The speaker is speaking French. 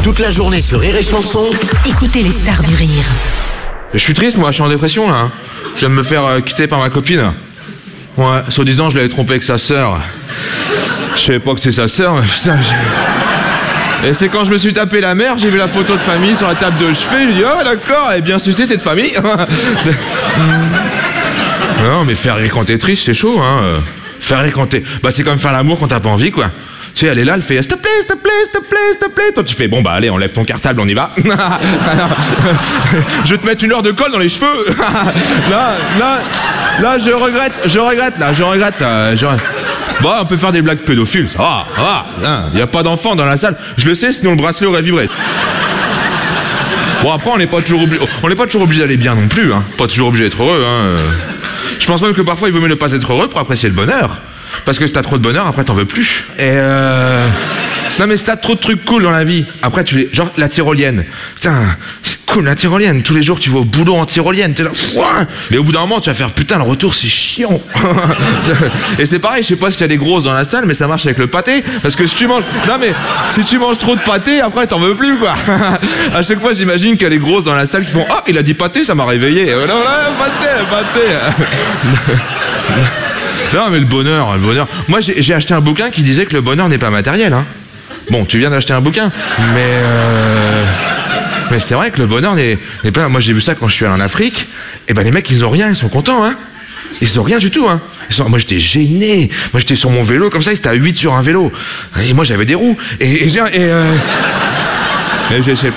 Toute la journée sur Rire et Chanson. Écoutez les stars du rire. Je suis triste, moi, je suis en dépression, là. Je viens de me faire quitter par ma copine. Ouais, soi-disant, je l'avais trompé avec sa sœur. Je savais pas que c'est sa sœur, mais putain, Et c'est quand je me suis tapé la mère, j'ai vu la photo de famille sur la table de chevet, j'ai dit, oh d'accord, elle est bien sucée cette famille. Non, mais faire rire quand t'es triste, c'est chaud, hein. Faire rire quand t'es... Bah, c'est comme faire l'amour quand t'as pas envie, quoi. Tu sais, elle est là, elle fait, s'il te plaît, s'il te plaît, s'il te plaît, s'il te plaît. Toi, tu fais, bon, bah, allez, enlève ton cartable, on y va. Je vais te mettre 1 heure de colle dans les cheveux. Là, je regrette. Bon, on peut faire des blagues pédophiles, ça va. Il y a pas d'enfants dans la salle. Je le sais, sinon le bracelet aurait vibré. Bon, après, on n'est pas toujours obligé d'aller bien non plus, hein. Pas toujours obligé d'être heureux, hein. Je pense même que parfois, il vaut mieux ne pas être heureux pour apprécier le bonheur. Parce que si t'as trop de bonheur, après t'en veux plus. Non mais si t'as trop de trucs cool dans la vie, après tu les... Genre la tyrolienne. Putain, c'est cool la tyrolienne. Tous les jours tu vas au boulot en tyrolienne, t'es là... Mais au bout d'un moment tu vas faire putain le retour c'est chiant. Et c'est pareil, je sais pas s'il y a des grosses dans la salle, mais ça marche avec le pâté. Parce que si tu manges... Non mais si tu manges trop de pâté, après t'en veux plus quoi. À chaque fois j'imagine qu'il y a des grosses dans la salle qui font ah il a dit pâté, ça m'a réveillé. Pâté. Non mais le bonheur. Moi j'ai acheté un bouquin qui disait que le bonheur n'est pas matériel, hein. Bon, tu viens d'acheter un bouquin, mais c'est vrai que le bonheur n'est pas... Moi j'ai vu ça quand je suis allé en Afrique, et ben les mecs ils ont rien, ils sont contents, hein. Ils ont rien du tout, hein. Moi j'étais gêné, moi j'étais sur mon vélo comme ça, ils étaient à 8 sur un vélo, et moi j'avais des roues, et j'ai